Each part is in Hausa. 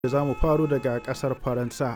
da za mu faro daga ƙasar Faransa.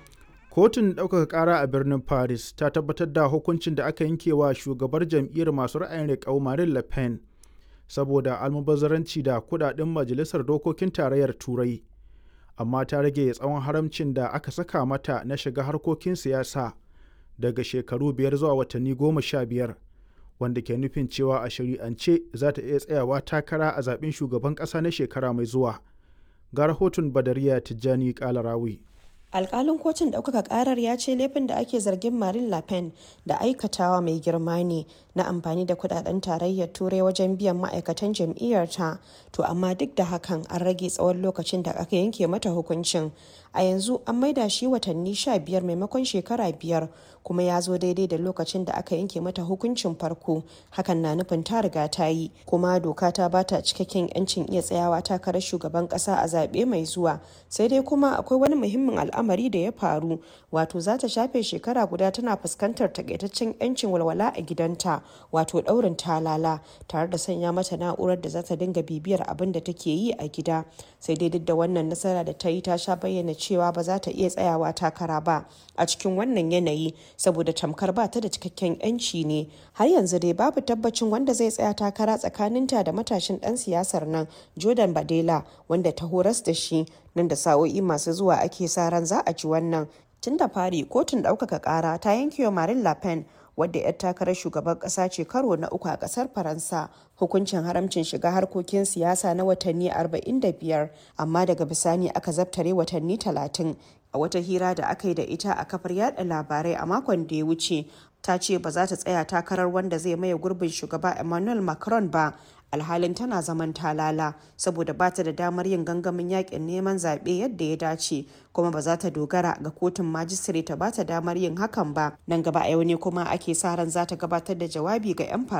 Kotun ɗaukaka ƙara a birnin Paris ta tabbatar da hukuncin da aka yanke wa shugabar jam'iyyar masu ra'ayin riƙau Marine Le Pen saboda almubazzaranci da kuɗaɗen Majalisar Dokokin Tarayyar Turai, amma ta rage tsawon haramcin da aka saka mata na shiga harkokin siyasa daga shekaru 5 zuwa watanni 15, wanda ke nufin cewa a shari'ance za ta iya tsayawa takara a zaɓen shugaban ƙasa na shekara mai zuwa. Ga rahoton Badariya Tijjani Kalarawi. Alƙalin kotun ɗaukaka ƙarar ya ce laifin da ake zargin Marine Le Pen da aikatawa mai girma ne na amfani da kudaden tarayyar turai wajen biyan ma'aikatan jam'iyyarta, to amma duk da hakan an rage tsawon lokacin da aka yanke mata hukuncin. A yanzu an maida shi watanni 15 maimakon shekara 5, kuma ya zo daidai da lokacin da aka yanke mata hukuncin farko. Hakan na nufin ta riga ta yi, kuma doka ta bata cikakken 'yancin iya tsayawa takarar shugaban ƙasa a zaɓe mai zuwa. Sai dai kuma akwai wani muhimmin al'amari da ya faru, wato za ta shafe shekara guda tana fuskantar takaitaccen 'yancin walwala a gidanta, wato ɗaurin talala, tare da sanya mata na'urar da za ta dinga bibiyar abin da take yi a gida. Sai dai duk da wannan nasara da ta yi, ta sha bayyana cewa ba za ta iya tsayawa takara ba a cikin wannan yanayi, saboda tamkar ba ta da cikakken 'yanci ne. Har yanzu dai babu tabbacin wanda zai tsaya takara tsakaninta da matashin ɗan siyasar nan Jordan Bardella, wanda ta horas da shi. Nan da sa'o'i masu zuwa ake sa ran za a ji wannan. Tun da fari kotun ɗaukaka ƙara ta yanke wa Marine Le Pen, wadda 'yar takarar shugaban ƙasa ce karo na 3 a ƙasar Faransa, hukuncin haramcin shiga harkokin siyasa na watanni 45, amma daga bisani aka zabtare watanni 30. A wata hira da aka yi da ita a kafar yada labarai a makon da ya wuce, ta ce ba za ta tsaya takarar wanda zai maye gurbin shugaba Emmanuel Macron ba, alhalin tana zaman talala saboda ba ta da damar yin gangamin yakin neman zaɓe yadda ya dace, kuma ba za ta dogara ga kotun majistare ta ba ta damar yin hakan ba. Nan gaba a yau ne kuma ake sa ran za ta gabatar da jawabi ga 'yan